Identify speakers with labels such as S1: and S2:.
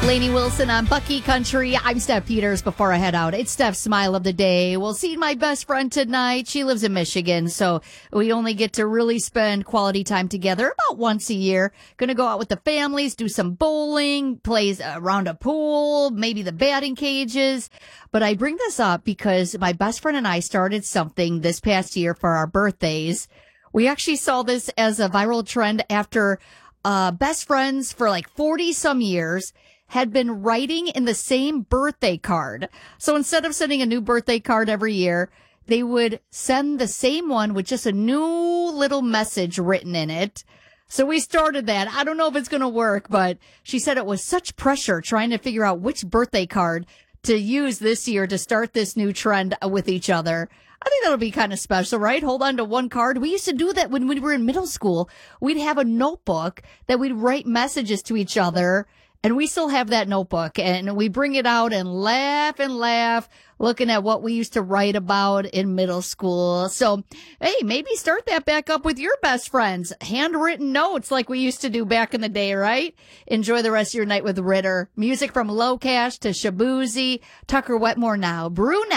S1: Lainey Wilson on Bucky Country. I'm Steph Peters. Before I head out, it's Steph's Smile of the Day. We'll see my best friend tonight. She lives in Michigan, so we only get to really spend quality time together about once a year. Going to go out with the families, do some bowling, play around a pool, maybe the batting cages. But I bring this up because my best friend and I started something this past year for our birthdays. We actually saw this as a viral trend after best friends for like 40 some years had been writing in the same birthday card. So instead of sending a new birthday card every year, they would send the same one with just a new little message written in it. So we started that. I don't know if it's going to work, but she said it was such pressure trying to figure out which birthday card to use this year to start this new trend with each other. I think that'll be kind of special, right? Hold on to one card. We used to do that when we were in middle school. We'd have a notebook that we'd write messages to each other. And we still have that notebook, and we bring it out and laugh, looking at what we used to write about in middle school. So, hey, maybe start that back up with your best friends. Handwritten notes like we used to do back in the day, right? Enjoy the rest of your night with Ritter. Music from Low Cash to Shabuzi, Tucker Wetmore now. Brew now.